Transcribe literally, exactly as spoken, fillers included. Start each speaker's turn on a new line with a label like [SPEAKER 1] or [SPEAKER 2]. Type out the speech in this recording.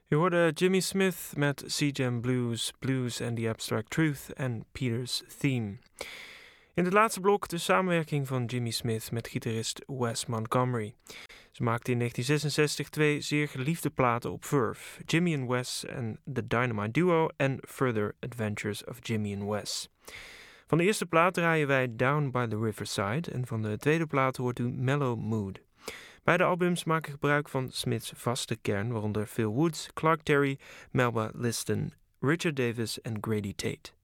[SPEAKER 1] Je hoorde Jimmy Smith met C-Jam Blues, Blues and the Abstract Truth en Peter's Theme. In het laatste blok de samenwerking van Jimmy Smith met gitarist Wes Montgomery. Ze maakten in negentien zesenzestig twee zeer geliefde platen op Verve, Jimmy and Wes en The Dynamite Duo en Further Adventures of Jimmy and Wes. Van de eerste plaat draaien wij Down by the Riverside en van de tweede plaat hoort u Mellow Mood. Beide albums maken gebruik van Smiths vaste kern, waaronder Phil Woods, Clark Terry, Melba Liston, Richard Davis en Grady Tate.